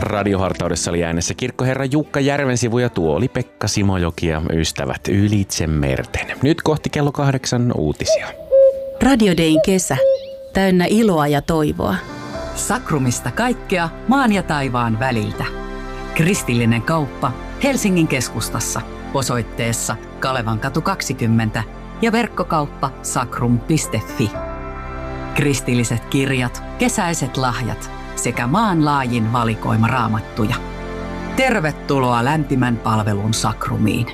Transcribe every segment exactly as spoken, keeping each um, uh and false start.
radiohartaudessa oli äänessä kirkkoherra Jukka Järvensivu ja tuo oli Pekka Simojoki ja ystävät ylitse merten. Nyt kohti kello kahdeksan uutisia. Radio Dayn kesä. Täynnä iloa ja toivoa. Sakrumista kaikkea maan ja taivaan väliltä. Kristillinen kauppa Helsingin keskustassa osoitteessa Kalevankatu kaksikymmentä ja verkkokauppa sakrum piste fi. Kristilliset kirjat, kesäiset lahjat sekä maanlaajin valikoima raamattuja. Tervetuloa lämpimän palvelun Sakrumiin.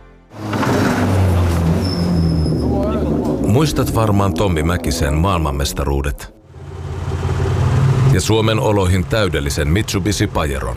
Muistat varmaan Tommi Mäkisen maailmanmestaruudet ja Suomen oloihin täydellisen Mitsubishi Pajeron.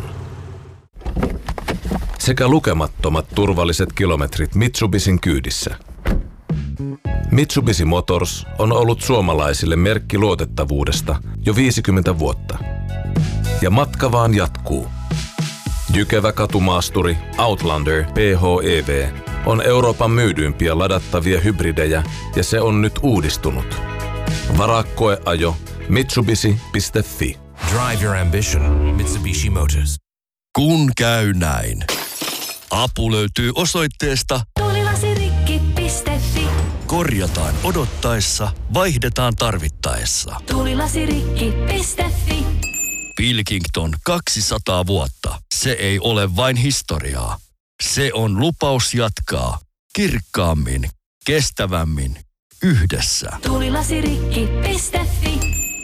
Sekä lukemattomat turvalliset kilometrit Mitsubishin kyydissä. Mitsubishi Motors on ollut suomalaisille merkki luotettavuudesta jo viisikymmentä vuotta. Ja matka vaan jatkuu. Jykevä katumaasturi Outlander P H E V on Euroopan myydyimpiä ladattavia hybridejä ja se on nyt uudistunut. Varaa koeajo mitsubishi piste fi. Drive your ambition. Mitsubishi Motors. Kun käy näin. Apu löytyy osoitteesta tuulilasirikki piste fi. Korjataan odottaessa, vaihdetaan tarvittaessa. tuulilasirikki piste fi. Pilkington kaksisataa vuotta. Se ei ole vain historiaa. Se on lupaus jatkaa kirkkaammin, kestävämmin, yhdessä. tuulilasirikki piste fi.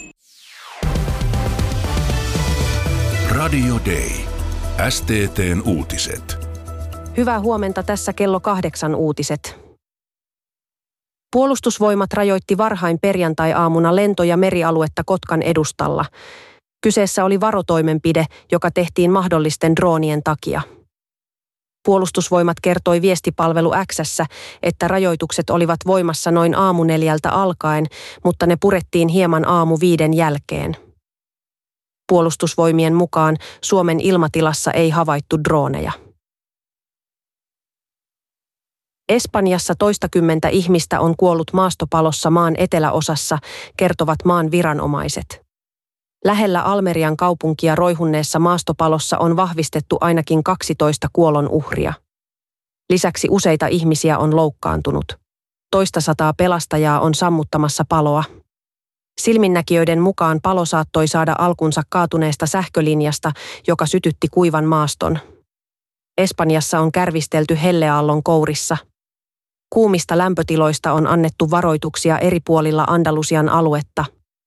Radio Day. S T T:n uutiset. Hyvää huomenta, tässä kello kahdeksan uutiset. Puolustusvoimat rajoitti varhain perjantai-aamuna lento- ja merialuetta Kotkan edustalla. Kyseessä oli varotoimenpide, joka tehtiin mahdollisten droonien takia. Puolustusvoimat kertoi viestipalvelu X:ssä, että rajoitukset olivat voimassa noin aamuneljältä alkaen, mutta ne purettiin hieman aamu viiden jälkeen. Puolustusvoimien mukaan Suomen ilmatilassa ei havaittu drooneja. Espanjassa toistakymmentä ihmistä on kuollut maastopalossa maan eteläosassa, kertovat maan viranomaiset. Lähellä Almerian kaupunkia roihunneessa maastopalossa on vahvistettu ainakin kaksitoista kuolonuhria. Lisäksi useita ihmisiä on loukkaantunut. Toista sataa pelastajaa on sammuttamassa paloa. Silminnäkijöiden mukaan palo saattoi saada alkunsa kaatuneesta sähkölinjasta, joka sytytti kuivan maaston. Espanjassa on kärvistelty helleaallon kourissa. Kuumista lämpötiloista on annettu varoituksia eri puolilla Andalusian aluetta.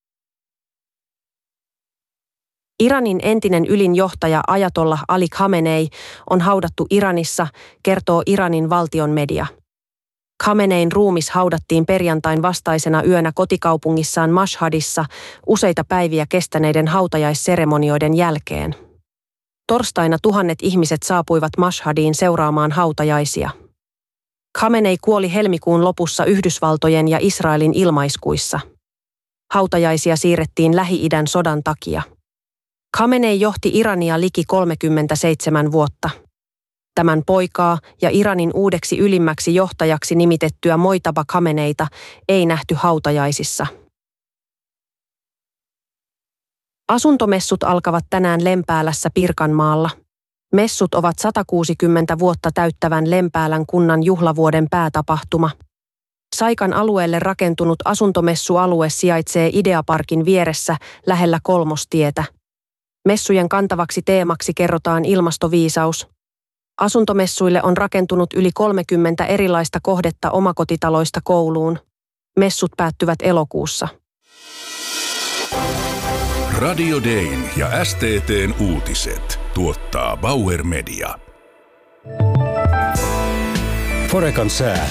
Iranin entinen ylin johtaja Ajatollah Ali Khamenei on haudattu Iranissa, kertoo Iranin valtion media. Khamenein ruumis haudattiin perjantain vastaisena yönä kotikaupungissaan Mashhadissa useita päiviä kestäneiden hautajaisseremonioiden jälkeen. Torstaina tuhannet ihmiset saapuivat Mashhadiin seuraamaan hautajaisia. Khamenei kuoli helmikuun lopussa Yhdysvaltojen ja Israelin ilmaiskuissa. Hautajaisia siirrettiin Lähi-idän sodan takia. Khamenei johti Irania liki kolmekymmentäseitsemän vuotta. Tämän poikaa ja Iranin uudeksi ylimmäksi johtajaksi nimitettyä Mojtaba Khameneita ei nähty hautajaisissa. Asuntomessut alkavat tänään Lempäälässä Pirkanmaalla. Messut ovat satakuusikymmentä vuotta täyttävän Lempäälän kunnan juhlavuoden päätapahtuma. Saikan alueelle rakentunut asuntomessualue sijaitsee Ideaparkin vieressä lähellä Kolmostietä. Messujen kantavaksi teemaksi kerrotaan ilmastoviisaus. Asuntomessuille on rakentunut yli kolmekymmentä erilaista kohdetta omakotitaloista kouluun. Messut päättyvät elokuussa. Radio Dayn ja S T T:n uutiset tuottaa Bauer Media. Forekan sää.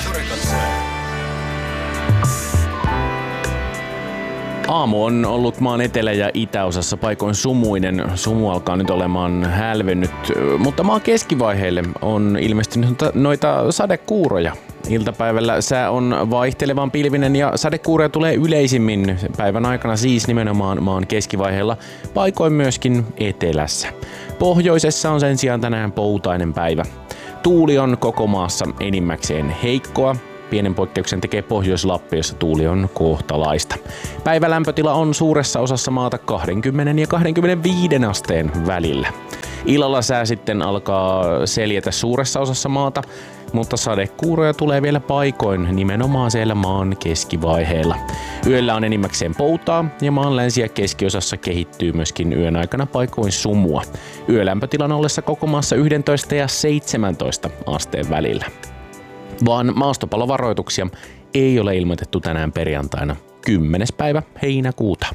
Aamu on ollut maan etelä- ja itäosassa paikoin sumuinen. Sumu alkaa nyt olemaan hälvennyt, mutta maan keskivaiheille on ilmestynyt noita sadekuuroja. Iltapäivällä sää on vaihtelevan pilvinen ja sadekuuroja tulee yleisimmin päivän aikana siis nimenomaan maan keskivaiheella, paikoin myöskin etelässä. Pohjoisessa on sen sijaan tänään poutainen päivä. Tuuli on koko maassa enimmäkseen heikkoa. Pienen poikkeuksen tekee Pohjois-Lappi, jossa tuuli on kohtalaista. Päivälämpötila on suuressa osassa maata kaksikymmentä ja kaksikymmentäviisi asteen välillä. Illalla sää sitten alkaa seljetä suuressa osassa maata, mutta sadekuuroja tulee vielä paikoin nimenomaan siellä maan keskivaiheilla. Yöllä on enimmäkseen poutaa ja maan länsi- ja keskiosassa kehittyy myöskin yön aikana paikoin sumua. Yölämpötilan ollessa koko maassa yksitoista ja seitsemäntoista asteen välillä. Vaan maastopalovaroituksia ei ole ilmoitettu tänään perjantaina kymmenes päivä heinäkuuta.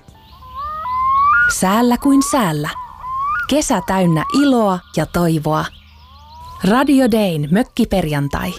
Säällä kuin säällä. Kesä täynnä iloa ja toivoa. Radio Dayn mökkiperjantai.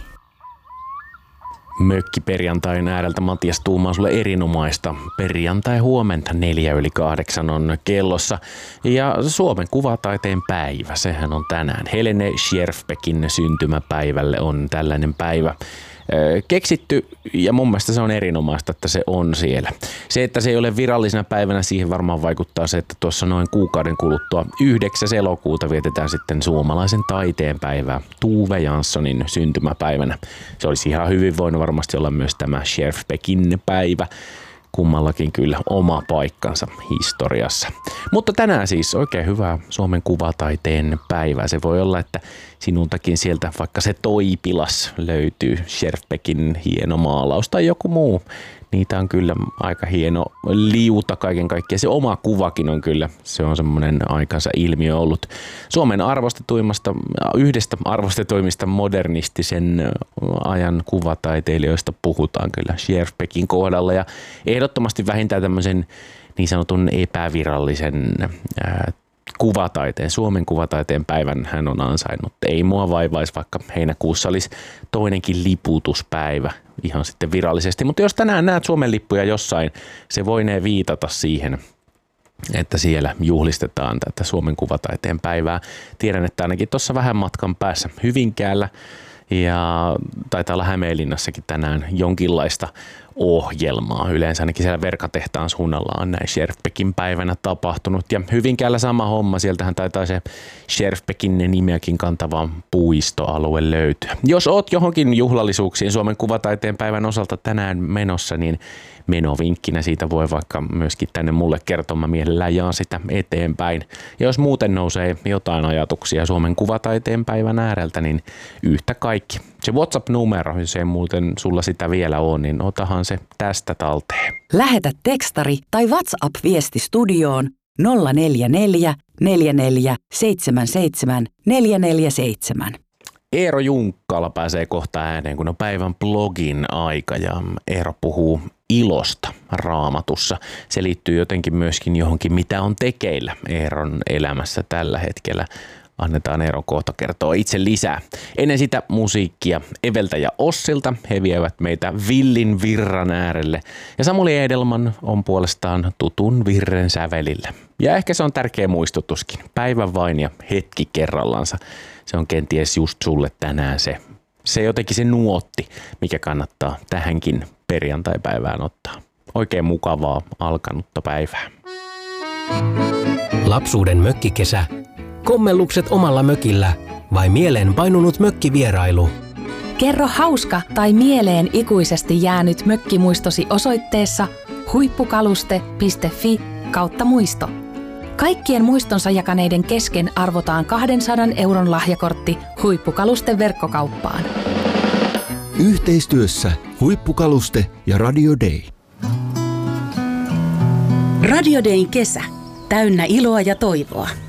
Mökkiperjantain ääreltä Matias tuumaa sulle erinomaista. Perjantai huomenta neljä yli kahdeksan on kellossa. Ja Suomen kuvataiteen päivä, sehän on tänään. Helene Scherfbeckin syntymäpäivälle on tällainen päivä keksitty ja mun mielestä se on erinomaista, että se on siellä. Se, että se ei ole virallisena päivänä, siihen varmaan vaikuttaa se, että tuossa noin kuukauden kuluttua yhdeksäs elokuuta vietetään sitten suomalaisen taiteen päivää Tuve Janssonin syntymäpäivänä. Se olisi ihan hyvin voinut varmasti olla myös tämä Scherfbeckin päivä. Kummallakin kyllä oma paikkansa historiassa. Mutta tänään siis oikein hyvää Suomen kuvataiteen päivää. Se voi olla, että sinultakin sieltä vaikka se Toipilas löytyy, Scherfbeckin hieno maalaus tai joku muu. Niitä on kyllä aika hieno liuta kaiken kaikkiaan. Se oma kuvakin on kyllä, se on semmoinen aikansa ilmiö ollut. Suomen arvostetuimmasta, yhdestä arvostetuimmista modernistisen ajan kuvataiteilijoista puhutaan kyllä Scherfbeckin kohdalla. Ja ehdottomasti vähintään tämmöisen niin sanotun epävirallisen ää, kuvataiteen, Suomen kuvataiteen päivän hän on ansainnut. Ei mua vaivaisi, vaikka heinäkuussa olisi toinenkin liputuspäivä ihan sitten virallisesti. Mutta jos tänään näet Suomen lippuja jossain, se voinee viitata siihen, että siellä juhlistetaan tätä Suomen kuvataiteen päivää. Tiedän, että ainakin tuossa vähän matkan päässä Hyvinkäällä ja taitaa olla Hämeenlinnassakin tänään jonkinlaista ohjelmaa. Yleensä ainakin siellä Verkatehtaan suunnalla on näin Scherfbeckin päivänä tapahtunut. Ja Hyvinkäällä sama homma. Sieltähän taitaa se Scherfbeckin nimeäkin kantava puistoalue löytyä. Jos oot johonkin juhlallisuuksiin Suomen kuvataiteen päivän osalta tänään menossa, niin menovinkkinä siitä voi vaikka myöskin tänne mulle kertoa. Mä mielellään jaan sitä eteenpäin. Ja jos muuten nousee jotain ajatuksia Suomen kuvataiteen päivän ääreltä, niin yhtä kaikki. Se WhatsApp-numero, jos ei muuten sulla sitä vielä ole, niin otahan se tästä talteen. Lähetä tekstari tai WhatsApp-viesti studioon nolla neljä neljä neljä neljä seitsemän seitsemän neljä neljä seitsemän. Eero Junkkala pääsee kohta ääneen, kun on päivän blogin aika ja Eero puhuu ilosta Raamatussa. Se liittyy jotenkin myöskin johonkin, mitä on tekeillä Eeron elämässä tällä hetkellä. Annetaan Eeron kohta kertoa itse lisää. Ennen sitä musiikkia Eveltä ja Ossilta. He vievät meitä villin virran äärelle. Ja Samuli Edelman on puolestaan tutun virren sävelillä. Ja ehkä se on tärkeä muistutuskin. Päivä vain ja hetki kerrallansa. Se on kenties just sulle tänään se, se jotenkin se nuotti, mikä kannattaa tähänkin perjantaipäivään ottaa. Oikein mukavaa alkanutta päivää. Lapsuuden mökkikesä. Kommellukset omalla mökillä vai mieleen painunut mökkivierailu? Kerro hauska tai mieleen ikuisesti jäänyt mökkimuistosi osoitteessa huippukaluste piste fi kautta muisto. Kaikkien muistonsa jakaneiden kesken arvotaan kahdensadan euron lahjakortti Huippukalusten verkkokauppaan. Yhteistyössä Huippukaluste ja Radio Day. Radio Dayn kesä. Täynnä iloa ja toivoa.